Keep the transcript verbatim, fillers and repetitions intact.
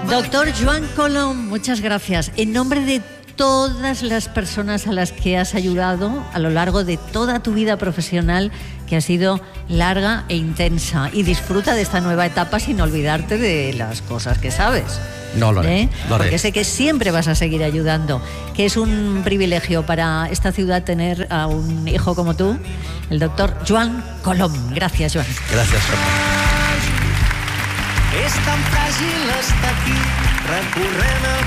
Doctor Joan Colom, muchas gracias. En nombre de todas las personas a las que has ayudado a lo largo de toda tu vida profesional, que ha sido larga e intensa, y disfruta de esta nueva etapa sin olvidarte de las cosas que sabes. No lo haré, ¿Eh? lo haré. Porque sé que siempre vas a seguir ayudando, que es un privilegio para esta ciudad tener a un hijo como tú, el doctor Joan Colom. Gracias, Joan. Gracias, Carme. És tan fràgil estar aquí, recorrent el